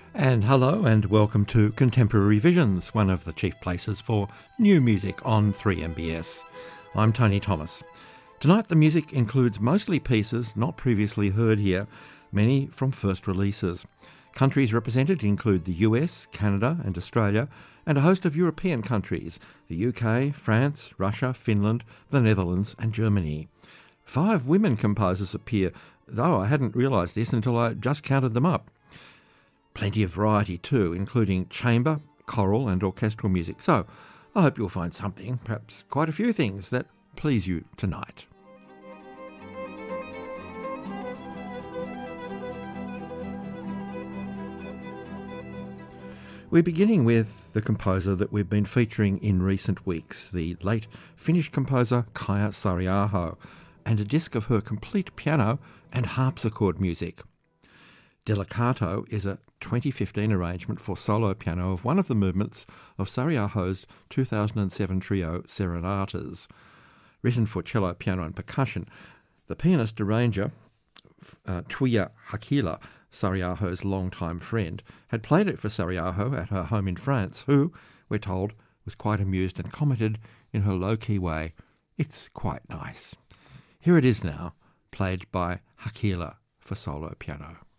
And hello and welcome to Contemporary Visions, one of the chief places for new music on 3MBS. I'm Tony Thomas. Tonight the music includes mostly pieces not previously heard here, many from first releases. Countries represented include the US, Canada and Australia, and a host of European countries, the UK, France, Russia, Finland, the Netherlands and Germany. 5 women composers appear, though I hadn't realised this until I just counted them up. Plenty of variety too, including chamber, choral and orchestral music. So I hope you'll find something, perhaps quite a few things, that please you tonight. We're beginning with the composer that we've been featuring in recent weeks, the late Finnish composer Kaija Saariaho, and a disc of her complete piano and harpsichord music. Delicato is a 2015 arrangement for solo piano of one of the movements of Saariaho's 2007 trio Serenatas. Written for cello, piano and percussion, the pianist-arranger Tuija Hakila, Saariaho's longtime friend, had played it for Saariaho at her home in France, who, we're told, was quite amused and commented in her low-key way, "It's quite nice." Here it is now, played by Hakila for solo piano.